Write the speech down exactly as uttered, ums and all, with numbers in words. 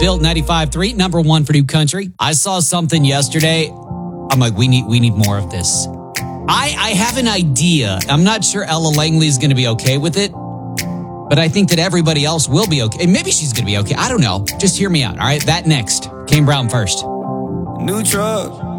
Built ninety-five point three, number one for New Country. I saw something yesterday. I'm like, we need we need more of this. I, I have an idea. I'm not sure Ella Langley is going to be okay with it, but I think that everybody else will be okay. Maybe she's going to be okay. I don't know. Just hear me out, all right? That next. Kane Brown first. New truck.